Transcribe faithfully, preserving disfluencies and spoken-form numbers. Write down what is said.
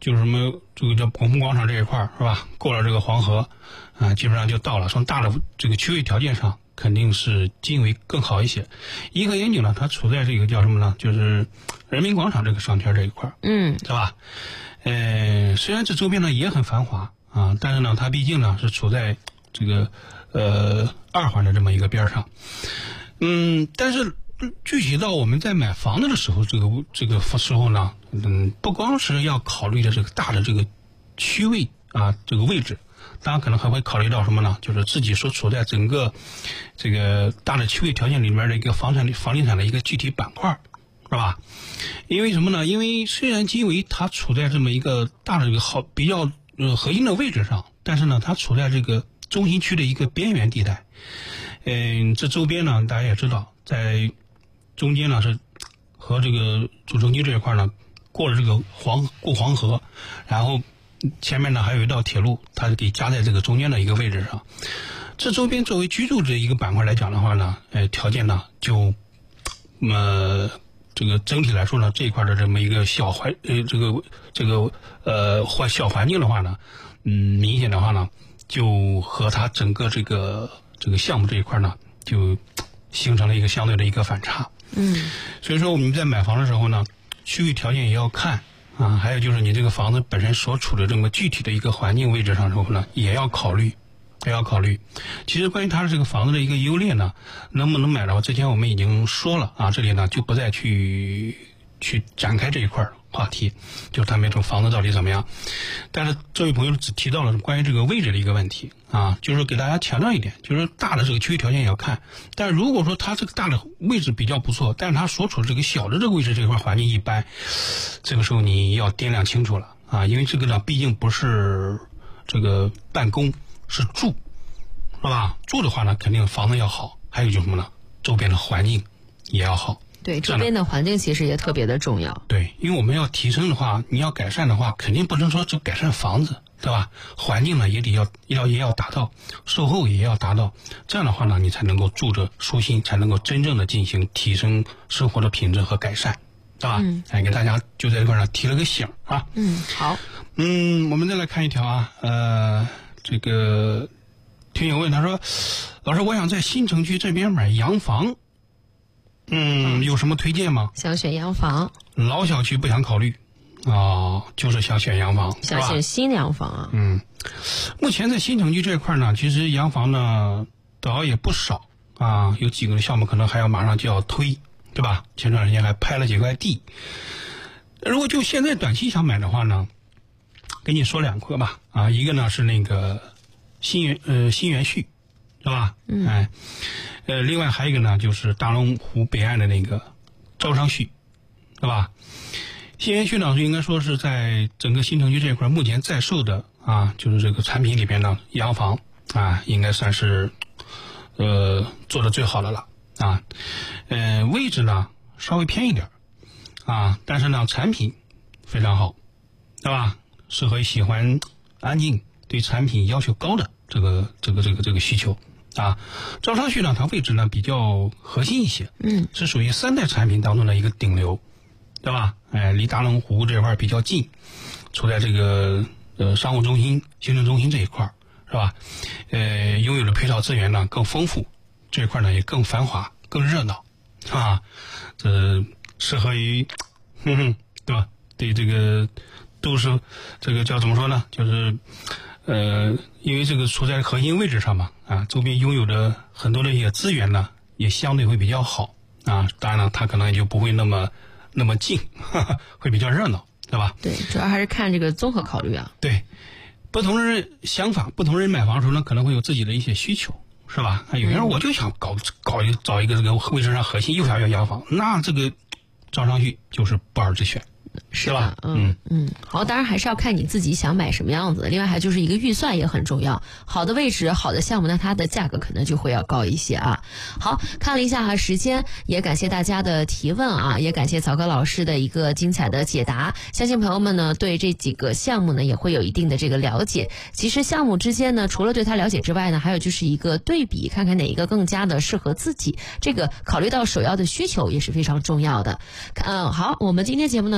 就是什么这个叫广丰广场这一块是吧？过了这个黄河，啊、呃，基本上就到了。从大的这个区位条件上，肯定是经纬更好一些。颐和园景呢，它处在这个叫什么呢？就是人民广场这个商圈这一块， 嗯， 对吧？呃，虽然这周边呢也很繁华啊，但是呢，它毕竟呢是处在这个呃二环的这么一个边上，嗯，但是具体到我们在买房子的时候，这个这个时候呢，嗯，不光是要考虑的这个大的这个区位啊，这个位置，当然可能还会考虑到什么呢？就是自己所处在整个这个大的区位条件里面的一个房产房地产的一个具体板块，是吧？因为什么呢？因为虽然经纬它处在这么一个大的这个好比较呃核心的位置上，但是呢，它处在这个中心区的一个边缘地带。嗯，这周边呢，大家也知道，在中间呢是和这个主城区这一块呢过了这个黄过黄河，然后前面呢还有一道铁路，它是给夹在这个中间的一个位置上。这周边作为居住这一个板块来讲的话呢，呃，条件呢就呃这个整体来说呢，这一块的这么一个小环呃这个这个呃环小环境的话呢，嗯，明显的话呢，就和它整个这个这个项目这一块呢，就形成了一个相对的一个反差。 嗯， 所以说我们在买房的时候呢，区域条件也要看啊，还有就是你这个房子本身所处的这么具体的一个环境位置上时候呢，也要考虑，也要考虑。其实关于它的这个房子的一个优劣呢，能不能买的话，之前我们已经说了啊，这里呢就不再去去展开这一块话题，就是他们这种房子到底怎么样。但是这位朋友只提到了关于这个位置的一个问题啊，就是给大家强调一点，就是大的这个区域条件也要看，但如果说它这个大的位置比较不错，但是它所处的这个小的这个位置这块环境一般，这个时候你要掂量清楚了啊，因为这个呢毕竟不是这个办公，是住，是吧？住的话呢，肯定房子要好，还有就是什么呢？周边的环境也要好。 对，周边的环境其实也特别的重要。 对，因为我们要提升的话，你要改善的话，肯定不能说只改善房子，对吧？环境呢也得要要也要达到，售后也要达到，这样的话呢，你才能够住着舒心，才能够真正的进行提升生活的品质和改善，对吧？嗯，哎，给大家就在这块上提了个醒啊。 嗯，好。 嗯，我们再来看一条啊，呃，这个听友问他说，老师，我想在新城区这边买洋房。嗯，有什么推荐吗？ 想选洋房， 老小区不想考虑啊、哦，就是想选洋房， 想选新洋房啊。 嗯，目前在新城区这块呢，其实洋房呢倒也不少啊，有几个项目可能还要马上就要推，对吧？前段时间还拍了几块地。如果就现在短期想买的话呢，给你说两个吧啊，一个呢是那个新源呃新源序，是吧？嗯，哎。呃，另外还有一个呢，就是大龙湖北岸的那个招商序，对吧？新源序呢，应该说是在整个新城区这一块目前在售的啊，就是这个产品里边呢，洋房啊，应该算是呃做的最好的了啊。呃，位置呢稍微偏一点啊，但是呢产品非常好，对吧？适合喜欢安静、对产品要求高的这个这个这个这个需求。啊，招商序呢，它位置呢比较核心一些， 嗯， 是属于三代产品当中的一个顶流，对吧？哎，离大龙湖这块比较近，处在这个呃商务中心、行政中心这一块，是吧？呃，拥有的配套资源呢更丰富，这一块呢也更繁华、更热闹，啊，这适合于，哼哼，对吧？对这个都是这个叫怎么说呢？就是。呃，因为这个处在核心位置上嘛，啊，周边拥有的很多的一些资源呢，也相对会比较好啊。当然了，它可能也就不会那么那么近，哈哈，会比较热闹，对吧？ 对，主要还是看这个综合考虑啊。 对，不同人想法，不同人买房的时候呢，可能会有自己的一些需求，是吧？啊，有些人我就想搞搞一找一个这个位置上核心，又想要洋房，那这个招商序就是不二之选。 是吧？嗯嗯，好，当然还是要看你自己想买什么样子的。另外还就是一个预算也很重要，好的位置、好的项目呢，它的价格可能就会要高一些啊。好，看了一下哈时间，也感谢大家的提问啊，也感谢曹哥老师的一个精彩的解答。相信朋友们呢对这几个项目呢也会有一定的这个了解。其实项目之间呢，除了对它了解之外呢，还有就是一个对比，看看哪一个更加的适合自己。这个考虑到首要的需求也是非常重要的。嗯，好，我们今天节目呢。